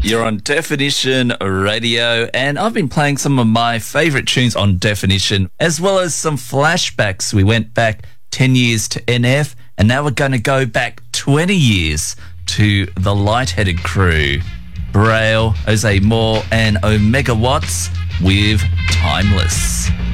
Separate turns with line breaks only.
You're on Definition Radio, and I've been playing some of my favourite tunes on Definition, as well as some flashbacks. We went back 10 years to NF, and now we're going to go back 20 years to the Lightheaded Crew. Braille, Jose Moore, and Omega Watts with Timeless.